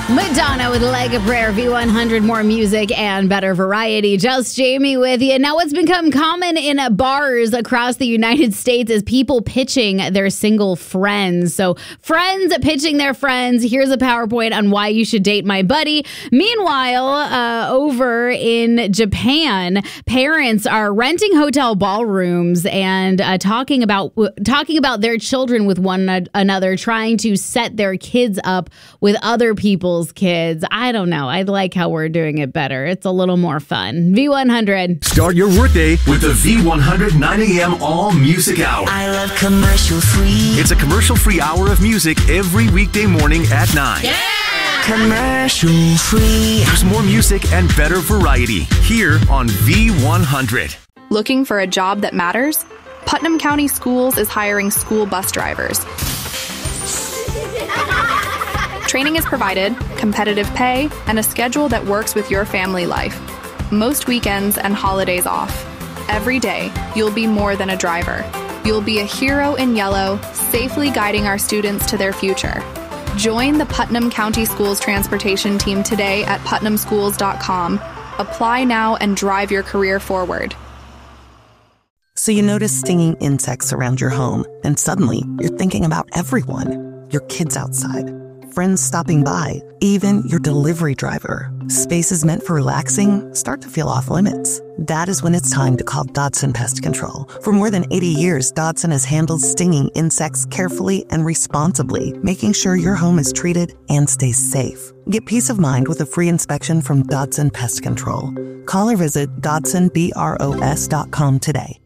Madonna with Like a Prayer, V100, more music and better variety. Just Jamie with you. Now, what's become common in bars across the United States is people pitching their single friends. So friends pitching their friends. Here's a PowerPoint on why you should date my buddy. Meanwhile, over in Japan, parents are renting hotel ballrooms and talking about their children with one another, trying to set their kids up with other people's kids. I don't know. I like how we're doing it better. It's a little more fun. V100. Start your workday with the V100 9 a.m. All Music Hour. I love commercial free. It's a commercial-free hour of music every weekday morning at 9. Yeah! Commercial free. There's more music and better variety here on V100. Looking for a job that matters? Putnam County Schools is hiring school bus drivers. Training is provided, competitive pay, and a schedule that works with your family life. Most weekends and holidays off. Every day, you'll be more than a driver. You'll be a hero in yellow, safely guiding our students to their future. Join the Putnam County Schools transportation team today at putnamschools.com. Apply now and drive your career forward. So you notice stinging insects around your home, and suddenly you're thinking about everyone. Your kids outside, friends stopping by, even your delivery driver. Spaces meant for relaxing start to feel off limits. That is when it's time to call Dodson Pest Control. For more than 80 years, Dodson has handled stinging insects carefully and responsibly, making sure your home is treated and stays safe. Get peace of mind with a free inspection from Dodson Pest Control. Call or visit DodsonBROS.com today.